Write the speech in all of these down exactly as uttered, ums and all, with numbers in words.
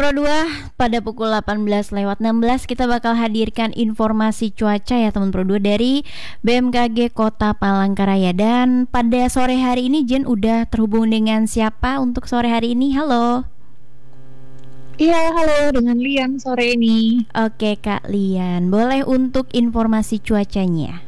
Pro dua, pada pukul delapan belas lewat enam belas kita bakal hadirkan informasi cuaca ya teman Pro dua dari B M K G Kota Palangkaraya. Dan pada sore hari ini Jen udah terhubung dengan siapa untuk sore hari ini? Halo. Iya, halo, dengan Lian sore ini. Oke Kak Lian, boleh untuk informasi cuacanya?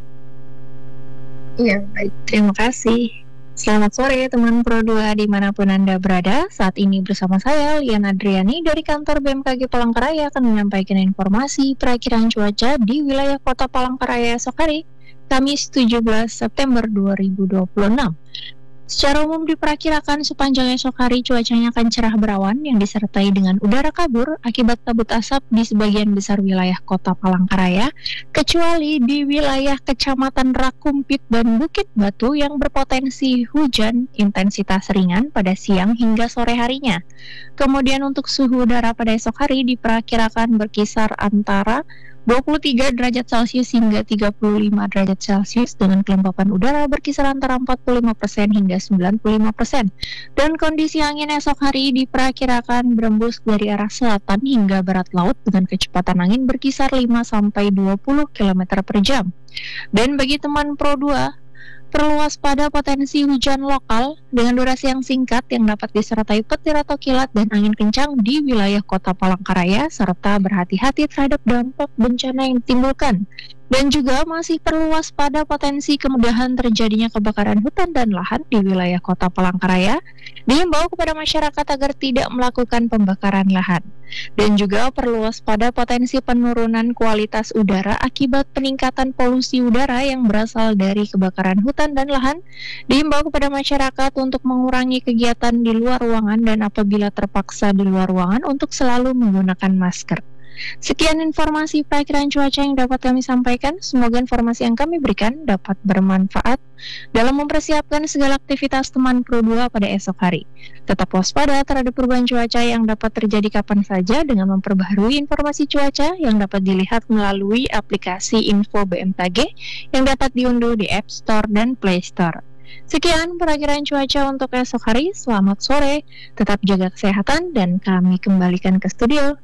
Iya, baik, terima kasih. Selamat sore teman Pro dua dimanapun Anda berada. Saat ini bersama saya Lian Adriani dari kantor B M K G Palangkaraya akan menyampaikan informasi perakiraan cuaca di wilayah Kota Palangkaraya esok hari, Kamis tujuh belas September dua ribu dua puluh enam. Secara umum diperkirakan sepanjang esok hari cuacanya akan cerah berawan yang disertai dengan udara kabur akibat kabut asap di sebagian besar wilayah Kota Palangkaraya, kecuali di wilayah Kecamatan Rakumpit dan Bukit Batu yang berpotensi hujan intensitas ringan pada siang hingga sore harinya. Kemudian untuk suhu udara pada esok hari diperkirakan berkisar antara dua puluh tiga derajat Celcius hingga tiga puluh lima derajat Celcius dengan kelembapan udara berkisar antara empat puluh lima persen hingga sembilan puluh lima persen. Dan kondisi angin esok hari diperkirakan berembus dari arah selatan hingga barat laut dengan kecepatan angin berkisar lima sampai dua puluh kilometer per jam. Dan bagi teman Pro dua, perlu waspada potensi hujan lokal dengan durasi yang singkat yang dapat disertai petir atau kilat dan angin kencang di wilayah Kota Palangkaraya, serta berhati-hati terhadap dampak bencana yang ditimbulkan. Dan juga masih perlu waspada potensi kemudahan terjadinya kebakaran hutan dan lahan di wilayah Kota Palangkaraya. Dihimbau kepada masyarakat agar tidak melakukan pembakaran lahan. Dan juga perlu waspada potensi penurunan kualitas udara akibat peningkatan polusi udara yang berasal dari kebakaran hutan dan lahan. Dihimbau kepada masyarakat untuk mengurangi kegiatan di luar ruangan dan apabila terpaksa di luar ruangan untuk selalu menggunakan masker. Sekian informasi perakiraan cuaca yang dapat kami sampaikan. Semoga informasi yang kami berikan dapat bermanfaat dalam mempersiapkan segala aktivitas teman Pro dua pada esok hari. Tetap waspada terhadap perubahan cuaca yang dapat terjadi kapan saja dengan memperbaharui informasi cuaca yang dapat dilihat melalui aplikasi Info B M K G yang dapat diunduh di App Store dan Play Store. Sekian perakiraan cuaca untuk esok hari. Selamat sore, tetap jaga kesehatan dan kami kembalikan ke studio.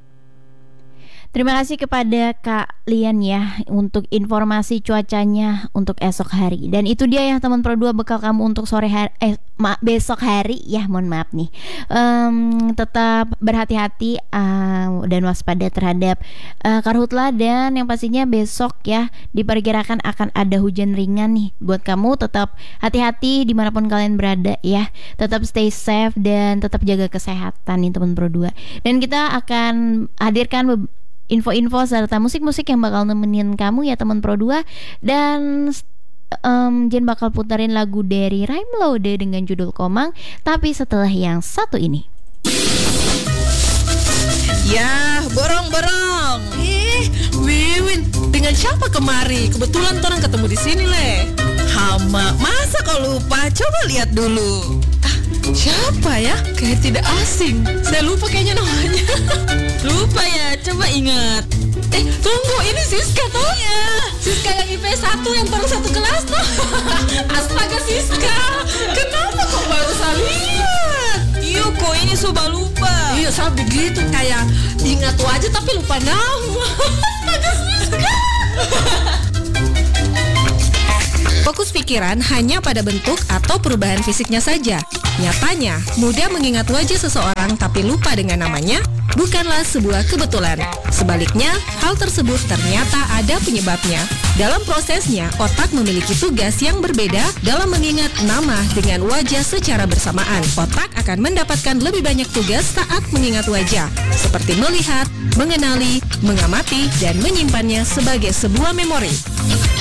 Terima kasih kepada Kak Lian ya untuk informasi cuacanya untuk esok hari. Dan itu dia ya teman Pro dua bekal kamu untuk sore hari eh ma- besok hari ya, mohon maaf nih. Um, tetap berhati-hati uh, dan waspada terhadap uh, karhutla, dan yang pastinya besok ya diperkirakan akan ada hujan ringan nih. Buat kamu tetap hati-hati dimanapun kalian berada ya. Tetap stay safe dan tetap jaga kesehatan nih teman Pro dua. Dan kita akan hadirkan be- info-info serta musik-musik yang bakal nemenin kamu ya teman Pro dua. Dan um, Jen bakal putarin lagu dari Rhyme Lode dengan judul Komang, tapi setelah yang satu ini. Ya, borong-borong. Eh, Wiwin, dengan siapa kemari? Kebetulan orang ketemu di sini, Le. Hama, masa kau lupa? Coba lihat dulu. Ah, siapa ya? Kayak tidak asing. Saya lupa kayaknya namanya. Lupa ya, coba ingat. Eh, tunggu, ini Siska toh? Iya, Siska yang I P S satu yang baru satu kelas toh. Astaga Siska, kenapa kok baru saya lihat? Iya kok ini soba lupa. Iya, saya begitu kayak ingat wajah tapi lupa nama. Astaga Siska. Fokus pikiran hanya pada bentuk atau perubahan fisiknya saja. Nyatanya, mudah mengingat wajah seseorang tapi lupa dengan namanya bukanlah sebuah kebetulan. Sebaliknya, hal tersebut ternyata ada penyebabnya. Dalam prosesnya, otak memiliki tugas yang berbeda dalam mengingat nama dengan wajah secara bersamaan. Otak akan mendapatkan lebih banyak tugas saat mengingat wajah, seperti melihat, mengenali, mengamati, dan menyimpannya sebagai sebuah memori.